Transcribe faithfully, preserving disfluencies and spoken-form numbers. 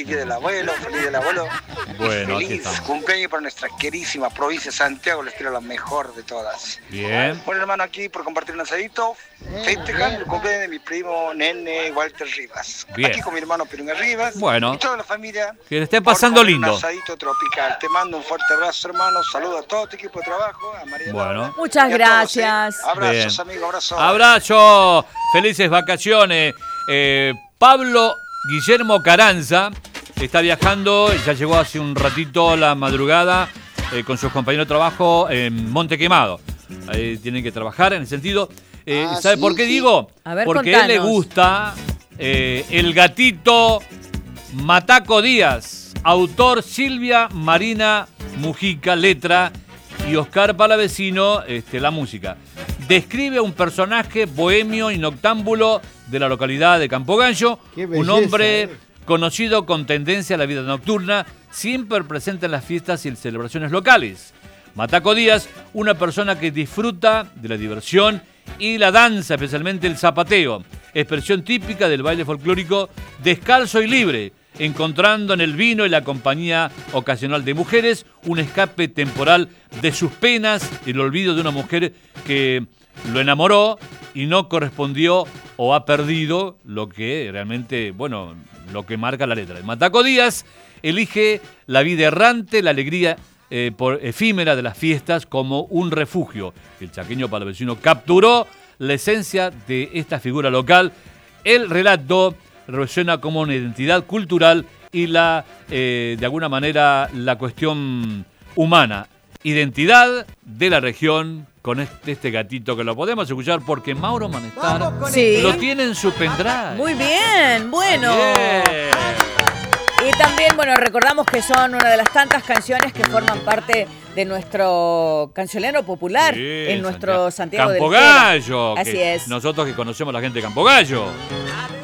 feliz día del abuelo, feliz día del abuelo. Bueno, aquí Feliz estamos. cumpleaños para nuestra queridísima provincia de Santiago, les quiero la mejor de todas. Bien. Bueno, hermano, aquí por compartir un asadito, festejando el cumpleaños de mi primo Nene Walter Rivas. Bien. Aquí con mi hermano Pirunga Rivas. Bueno. Y toda la familia. Que le esté por pasando comer lindo. Un asadito tropical. Te mando un fuerte abrazo, hermano. Saludo a todo tu equipo de trabajo, a María Bueno. Laura, Muchas y a gracias. todos, ¿eh? Abrazos, Bien. amigos, abrazos. Abrazo, felices vacaciones. Eh, Pablo Guillermo Carranza está viajando, ya llegó hace un ratito a la madrugada eh, con sus compañeros de trabajo en Monte Quemado. Ahí tienen que trabajar en el sentido. Eh, Ah, ¿Sabe sí, por qué sí. digo? A ver, Porque a él le contanos. gusta eh, el gatito Mataco Díaz, autor Silvia Marina Mujica, letra, y Oscar Palavecino, este, la música. Describe a un personaje bohemio y noctámbulo de la localidad de Campogallo, Qué un belleza, hombre eh. conocido con tendencia a la vida nocturna, siempre presente en las fiestas y celebraciones locales. Mataco Díaz, una persona que disfruta de la diversión y la danza, especialmente el zapateo, expresión típica del baile folclórico descalzo y libre, encontrando en el vino y la compañía ocasional de mujeres un escape temporal de sus penas y el olvido de una mujer que lo enamoró y no correspondió o ha perdido lo que realmente, bueno, lo que marca la letra. Mataco Díaz elige la vida errante, la alegría eh, por efímera de las fiestas como un refugio. El chaqueño palavecino capturó la esencia de esta figura local. El relato resuena como una identidad cultural y la, eh, de alguna manera, la cuestión humana. Identidad de la región con este, este gatito que lo podemos escuchar porque Mauro Manestar Sí. lo tiene en su pendrive. Muy bien, bueno. Bien. Y también, bueno, recordamos que son una de las tantas canciones que forman parte de nuestro cancionero popular Sí, en nuestro Santiago, Campo del Estero. Gallo. Así que es. Nosotros que conocemos a la gente de Campo Gallo.